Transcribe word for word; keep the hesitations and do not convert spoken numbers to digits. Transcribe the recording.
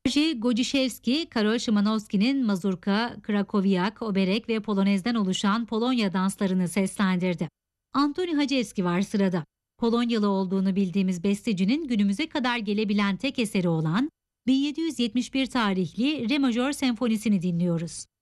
Jerzy Godziszewski, Karol Szymanowski'nin mazurka, krakowiak, oberek ve polonezden oluşan Polonya danslarını seslendirdi. Antoni Haczewski var sırada. Polonyalı olduğunu bildiğimiz bestecinin günümüze kadar gelebilen tek eseri olan bin yedi yüz yetmiş bir tarihli Re majör senfonisini dinliyoruz.